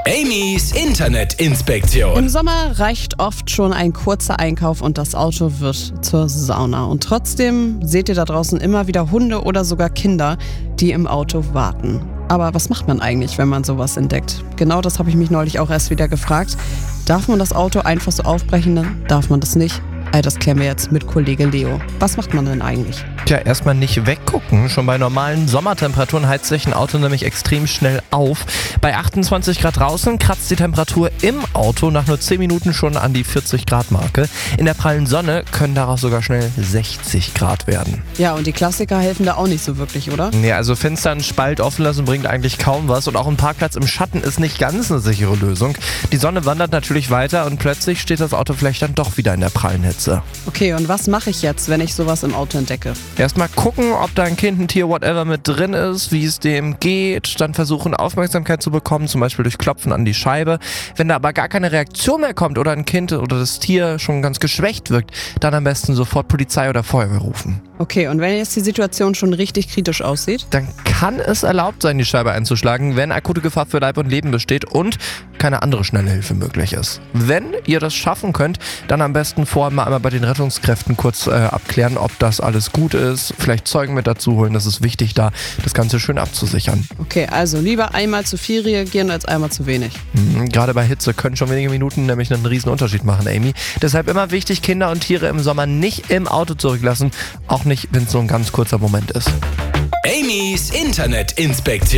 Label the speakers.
Speaker 1: Amy's Internetinspektion.
Speaker 2: Im Sommer reicht oft schon ein kurzer Einkauf und das Auto wird zur Sauna. Und trotzdem seht ihr da draußen immer wieder Hunde oder sogar Kinder, die im Auto warten. Aber was macht man eigentlich, wenn man sowas entdeckt? Genau das habe ich mich neulich auch erst wieder gefragt. Darf man das Auto einfach so aufbrechen? Dann darf man das nicht? All das klären wir jetzt mit Kollege Leo. Was macht man denn eigentlich?
Speaker 3: Tja, erstmal nicht weggucken. Schon bei normalen Sommertemperaturen heizt sich ein Auto nämlich extrem schnell auf. Bei 28 Grad draußen kratzt die Temperatur im Auto nach nur 10 Minuten schon an die 40 Grad Marke. In der prallen Sonne können daraus sogar schnell 60 Grad werden.
Speaker 2: Ja, und die Klassiker helfen da auch nicht so wirklich, oder?
Speaker 3: Nee, also Fenster einen Spalt offen lassen bringt eigentlich kaum was. Und auch ein Parkplatz im Schatten ist nicht ganz eine sichere Lösung. Die Sonne wandert natürlich weiter und plötzlich steht das Auto vielleicht dann doch wieder in der prallen Hitze.
Speaker 2: Okay, und was mache ich jetzt, wenn ich sowas im Auto entdecke?
Speaker 3: Erstmal gucken, ob da ein Kind, ein Tier, whatever mit drin ist, wie es dem geht. Dann versuchen, Aufmerksamkeit zu bekommen, zum Beispiel durch Klopfen an die Scheibe. Wenn da aber gar keine Reaktion mehr kommt oder ein Kind oder das Tier schon ganz geschwächt wirkt, dann am besten sofort Polizei oder Feuerwehr rufen.
Speaker 2: Okay, und wenn jetzt die Situation schon richtig kritisch aussieht?
Speaker 3: Dann kann es erlaubt sein, die Scheibe einzuschlagen, wenn akute Gefahr für Leib und Leben besteht und keine andere schnelle Hilfe möglich ist. Wenn ihr das schaffen könnt, dann am besten vorher mal einmal bei den Rettungskräften kurz abklären, ob das alles gut ist. Vielleicht Zeugen mit dazu holen, das ist wichtig, da das Ganze schön abzusichern.
Speaker 2: Okay, also lieber einmal zu viel reagieren als einmal zu wenig.
Speaker 3: Gerade bei Hitze können schon wenige Minuten nämlich einen riesen Unterschied machen, Amy. Deshalb immer wichtig, Kinder und Tiere im Sommer nicht im Auto zurücklassen, auch nicht, wenn es so ein ganz kurzer Moment ist.
Speaker 1: Amy's Internetinspektion.